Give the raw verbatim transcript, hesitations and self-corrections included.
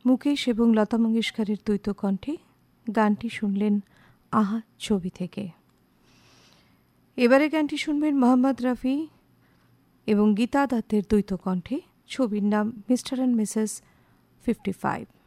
মুকেশ এবং লতা মঙ্গেশকরের দ্বৈত কণ্ঠে গানটি শুনলেন আহা ছবি থেকে। এবারে গানটি শুনবেন মোহাম্মদ রফি এবং গীতা দত্তের দ্বৈত কণ্ঠে। ছবির নাম mister and Mrs fifty five.